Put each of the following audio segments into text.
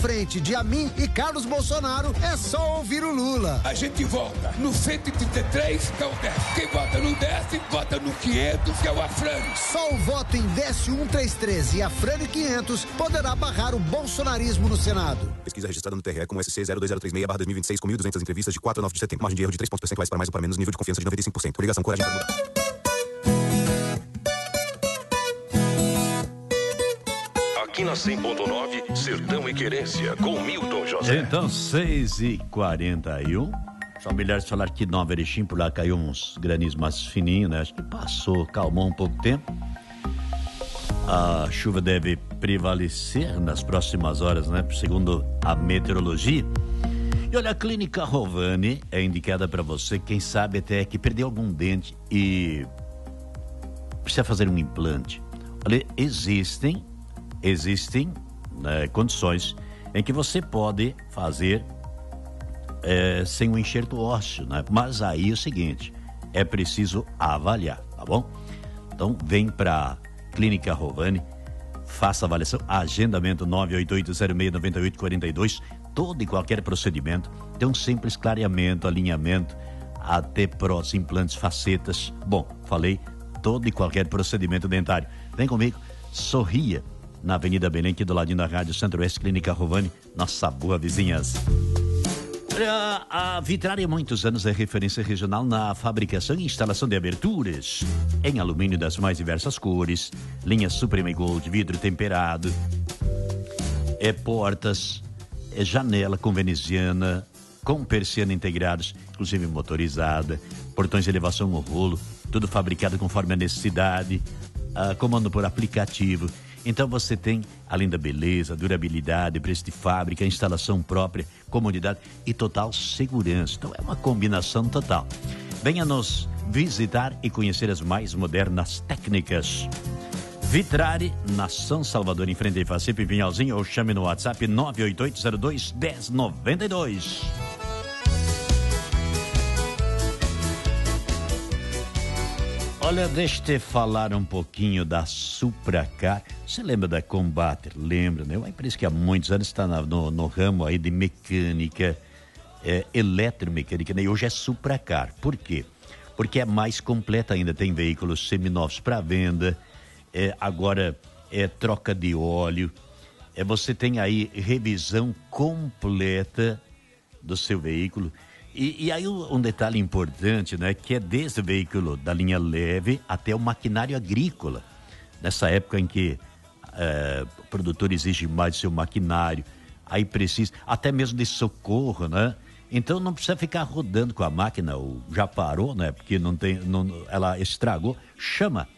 frente de Amin e Carlos Bolsonaro, é só ouvir o Lula. A gente vota no 133, que é o Décio. Quem vota no Décio, vota no 500, que é o Afrânio. Só o voto em Décio 133 e Afrânio 500 poderá barrar o bolsonarismo no Senado. Pesquisa registrada no TRE com SC 02036/2026 com 1.200 entrevistas de 4 a 9 de setembro. Margem de erro de 3 pontos percentuais para mais ou para menos, nível de confiança de 95%. Ligação, coragem para mudar. Aqui na 100.9, Sertão e Querência, com Milton José. Então, 6h41. São milhares de falar que Nova Erechim, por lá caiu uns granis mais fininhos, né? Acho que passou, calmou um pouco tempo. A chuva deve prevalecer nas próximas horas, né? Segundo a meteorologia. E olha, a Clínica Rovani é indicada para você, quem sabe até que perdeu algum dente e precisa fazer um implante. Olha, existem né, condições em que você pode fazer sem um enxerto ósseo, né? Mas aí é o seguinte, é preciso avaliar, tá bom? Então vem para Clínica Rovani, faça a avaliação, agendamento 988069842, todo e qualquer procedimento, tem um simples clareamento, alinhamento, até próteses, implantes, facetas. Bom, falei, todo e qualquer procedimento dentário. Vem comigo, sorria, na Avenida Belém, aqui do ladinho da Rádio Centro-Oeste, Clínica Rovani, nossa boa vizinhança. A Vitrari há muitos anos é referência regional na fabricação e instalação de aberturas em alumínio das mais diversas cores, linha Supreme Gold, vidro temperado, portas, janela com veneziana, com persiana integrados, inclusive motorizada, portões de elevação ou rolo, tudo fabricado conforme a necessidade, comando por aplicativo. Então você tem, além da beleza, durabilidade, preço de fábrica, instalação própria, comodidade e total segurança. Então é uma combinação total. Venha nos visitar e conhecer as mais modernas técnicas. Vitrari, na São Salvador, em frente a Facip, em Pinhalzinho, ou chame no WhatsApp 98802-1092. Olha, deixa eu te falar um pouquinho da Supracar. Você lembra da Combater? Lembra, né? Uma empresa que há muitos anos está no ramo aí de mecânica, eletromecânica, né? E hoje é Supracar. Por quê? Porque é mais completa ainda. Tem veículos seminovos para venda, agora troca de óleo. Você tem aí revisão completa do seu veículo. E aí um detalhe importante, né, que é desde o veículo da linha leve até o maquinário agrícola. Nessa época em que o produtor exige mais do seu maquinário, aí precisa até mesmo de socorro, né? Então não precisa ficar rodando com a máquina, ou já parou, né? Porque ela estragou. Chama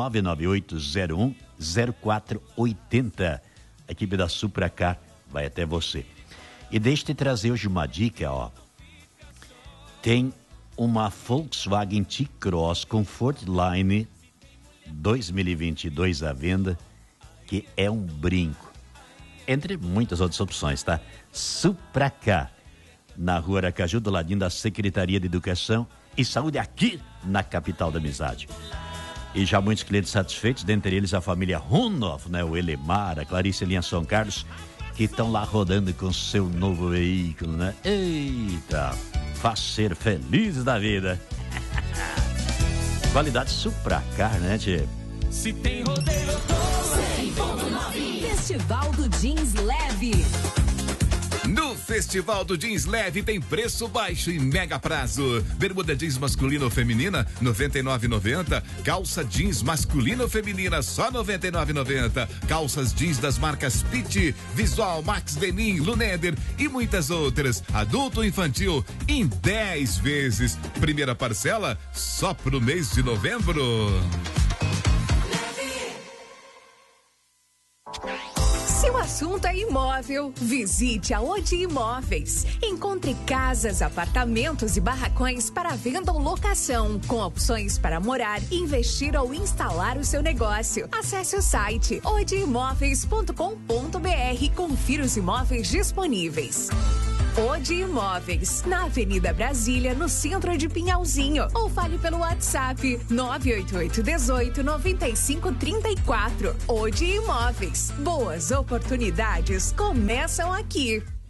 998010480. A equipe da Supracar vai até você. E deixa eu te trazer hoje uma dica, ó. Tem uma Volkswagen T-Cross Comfortline 2022 à venda, que é um brinco. Entre muitas outras opções, tá? Supracar, na Rua Aracaju, do ladinho da Secretaria de Educação e Saúde, aqui na capital da amizade. E já muitos clientes satisfeitos, dentre eles a família Runoff, né? O Elemar, a Clarice Linha São Carlos, que estão lá rodando com seu novo veículo, né? Eita! Faz ser felizes da vida. Qualidade Supracar, né, tchê? Se tem rodeio, eu tô 100.9. Festival do Jeans Leve. No Festival do Jeans Leve tem preço baixo e mega prazo. Bermuda jeans masculina ou feminina, R$ 99,90. Calça jeans masculina ou feminina, só R$ 99,90. Calças jeans das marcas Pitti, Visual, Max Denim, Luneder e muitas outras. Adulto ou infantil, em 10 vezes. Primeira parcela, só pro mês de novembro. Se o assunto é imóvel, visite a Odi Imóveis. Encontre casas, apartamentos e barracões para venda ou locação, com opções para morar, investir ou instalar o seu negócio. Acesse o site odiimóveis.com.br e confira os imóveis disponíveis. Odi Imóveis, na Avenida Brasília, no centro de Pinhalzinho. Ou fale pelo WhatsApp 988-18-9534. Odi Imóveis. Boas oportunidades começam aqui.